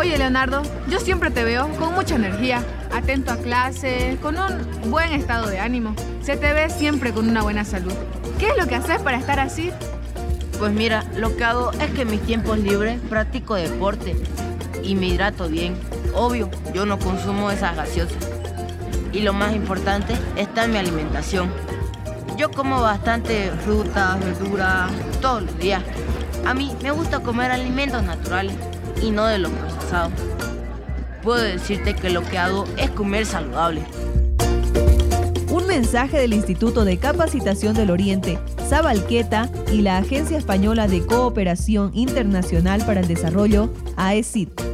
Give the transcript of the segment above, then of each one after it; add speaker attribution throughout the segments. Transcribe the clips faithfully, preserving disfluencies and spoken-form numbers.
Speaker 1: Oye, Leonardo, yo siempre te veo con mucha energía, atento a clase, con un buen estado de ánimo. Se te ve siempre con una buena salud. ¿Qué es lo que haces para estar así?
Speaker 2: Pues mira, lo que hago es que en mis tiempos libres practico deporte y me hidrato bien. Obvio, yo no consumo esas gaseosas. Y lo más importante está en mi alimentación. Yo como bastante frutas, verduras, todos los días. A mí me gusta comer alimentos naturales y no de los procesados. Puedo decirte que lo que hago es comer saludable.
Speaker 3: Un mensaje del Instituto de Capacitación del Oriente, Zabalqueta y la Agencia Española de Cooperación Internacional para el Desarrollo, A E C I D.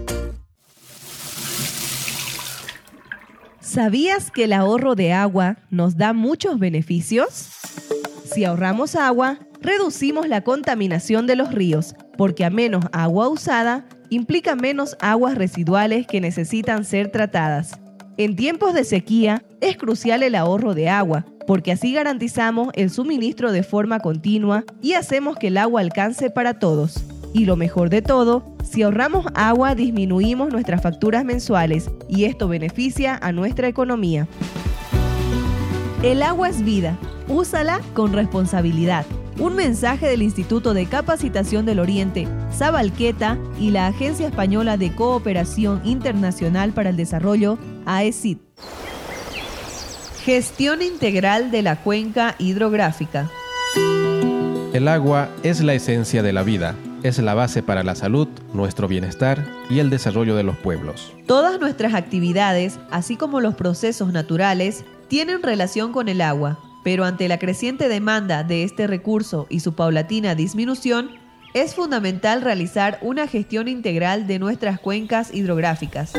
Speaker 3: ¿Sabías que el ahorro de agua nos da muchos beneficios? Si ahorramos agua, reducimos la contaminación de los ríos, porque a menos agua usada, implica menos aguas residuales que necesitan ser tratadas. En tiempos de sequía, es crucial el ahorro de agua, porque así garantizamos el suministro de forma continua y hacemos que el agua alcance para todos. Y lo mejor de todo, si ahorramos agua, disminuimos nuestras facturas mensuales y esto beneficia a nuestra economía. El agua es vida. Úsala con responsabilidad. Un mensaje del Instituto de Capacitación del Oriente, Zabalqueta y la Agencia Española de Cooperación Internacional para el Desarrollo, A E C I D. Gestión integral de la cuenca hidrográfica.
Speaker 4: El agua es la esencia de la vida. Es la base para la salud, nuestro bienestar y el desarrollo de los pueblos.
Speaker 3: Todas nuestras actividades, así como los procesos naturales, tienen relación con el agua, pero ante la creciente demanda de este recurso y su paulatina disminución, es fundamental realizar una gestión integral de nuestras cuencas hidrográficas.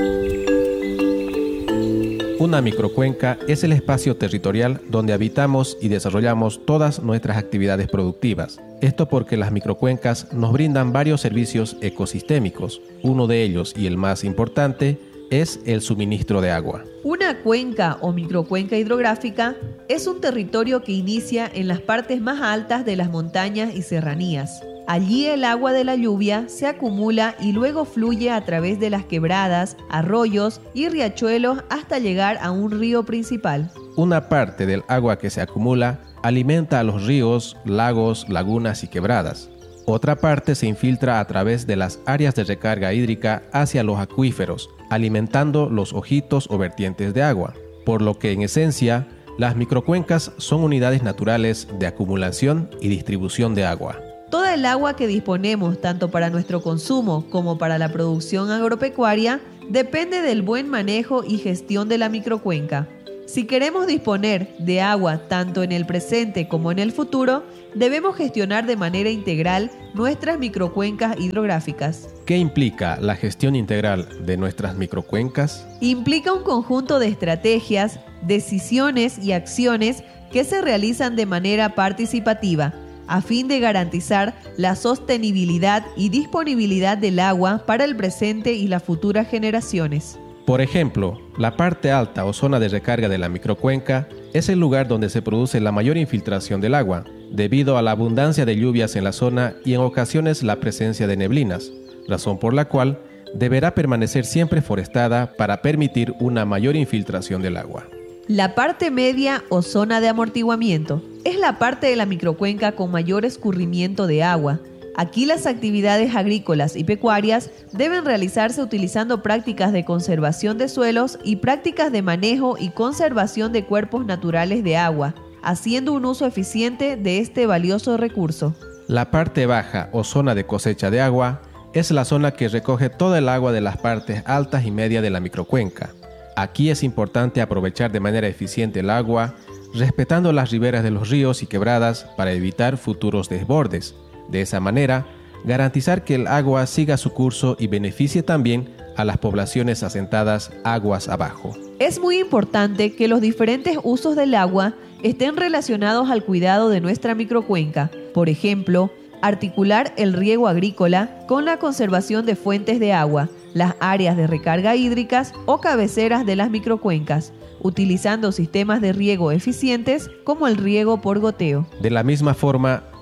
Speaker 4: Una microcuenca es el espacio territorial donde habitamos y desarrollamos todas nuestras actividades productivas. Esto porque las microcuencas nos brindan varios servicios ecosistémicos. Uno de ellos, y el más importante, es el suministro de agua.
Speaker 3: Una cuenca o microcuenca hidrográfica es un territorio que inicia en las partes más altas de las montañas y serranías. Allí el agua de la lluvia se acumula y luego fluye a través de las quebradas, arroyos y riachuelos hasta llegar a un río principal.
Speaker 4: Una parte del agua que se acumula alimenta a los ríos, lagos, lagunas y quebradas. Otra parte se infiltra a través de las áreas de recarga hídrica hacia los acuíferos, alimentando los ojitos o vertientes de agua. Por lo que, en esencia, las microcuencas son unidades naturales de acumulación y distribución de agua.
Speaker 3: Toda el agua que disponemos, tanto para nuestro consumo como para la producción agropecuaria, depende del buen manejo y gestión de la microcuenca. Si queremos disponer de agua tanto en el presente como en el futuro, debemos gestionar de manera integral nuestras microcuencas hidrográficas.
Speaker 4: ¿Qué implica la gestión integral de nuestras microcuencas?
Speaker 3: Implica un conjunto de estrategias, decisiones y acciones que se realizan de manera participativa, a fin de garantizar la sostenibilidad y disponibilidad del agua para el presente y las futuras generaciones.
Speaker 4: Por ejemplo, la parte alta o zona de recarga de la microcuenca es el lugar donde se produce la mayor infiltración del agua, debido a la abundancia de lluvias en la zona y en ocasiones la presencia de neblinas, razón por la cual deberá permanecer siempre forestada para permitir una mayor infiltración del agua.
Speaker 3: La parte media o zona de amortiguamiento es la parte de la microcuenca con mayor escurrimiento de agua. Aquí las actividades agrícolas y pecuarias deben realizarse utilizando prácticas de conservación de suelos y prácticas de manejo y conservación de cuerpos naturales de agua, haciendo un uso eficiente de este valioso recurso.
Speaker 4: La parte baja o zona de cosecha de agua es la zona que recoge toda el agua de las partes altas y medias de la microcuenca. Aquí es importante aprovechar de manera eficiente el agua, respetando las riberas de los ríos y quebradas para evitar futuros desbordes. De esa manera, garantizar que el agua siga su curso y beneficie también a las poblaciones asentadas aguas abajo.
Speaker 3: Es muy importante que los diferentes usos del agua estén relacionados al cuidado de nuestra microcuenca. Por ejemplo, articular el riego agrícola con la conservación de fuentes de agua, las áreas de recarga hídricas o cabeceras de las microcuencas, utilizando sistemas de riego eficientes como el riego por goteo.
Speaker 4: De la misma forma,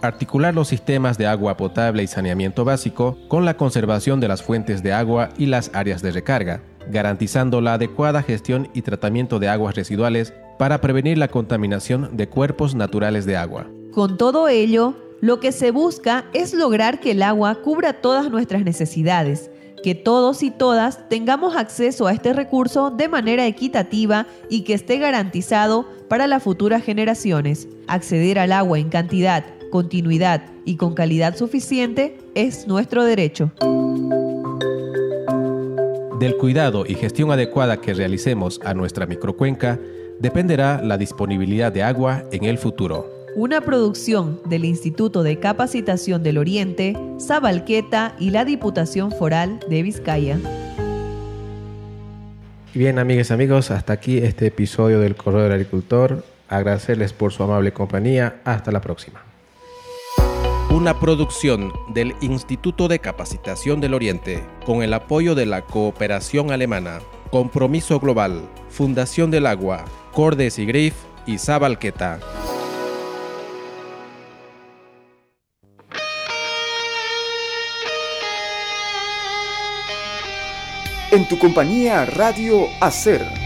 Speaker 4: articular los sistemas de agua potable y saneamiento básico con la conservación de las fuentes de agua y las áreas de recarga, garantizando la adecuada gestión y tratamiento de aguas residuales para prevenir la contaminación de cuerpos naturales de agua.
Speaker 3: Con todo ello, lo que se busca es lograr que el agua cubra todas nuestras necesidades, que todos y todas tengamos acceso a este recurso de manera equitativa y que esté garantizado para las futuras generaciones. Acceder al agua en cantidad, continuidad y con calidad suficiente es nuestro derecho.
Speaker 4: Del cuidado y gestión adecuada que realicemos a nuestra microcuenca dependerá la disponibilidad de agua en el futuro.
Speaker 3: Una producción del Instituto de Capacitación del Oriente, Sabalqueta y la Diputación Foral de Vizcaya.
Speaker 4: Bien, amigas y amigos, hasta aquí este episodio del Correo del Agricultor. Agradecerles por su amable compañía. Hasta la próxima. Una producción del Instituto de Capacitación del Oriente, con el apoyo de la Cooperación Alemana, Compromiso Global, Fundación del Agua, Cordes y Grif y Sabalqueta.
Speaker 5: En tu compañía Radio Hacer.